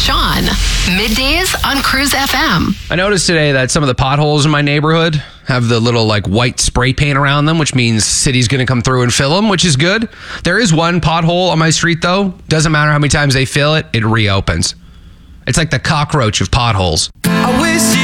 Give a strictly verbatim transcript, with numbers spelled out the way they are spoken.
Sean. Middays on Cruise F M. I noticed today that some of the potholes in my neighborhood have the little like white spray paint around them, which means city's going to come through and fill them, which is good. There is one pothole on my street though. Doesn't matter how many times they fill it, it reopens. It's like the cockroach of potholes. I wish you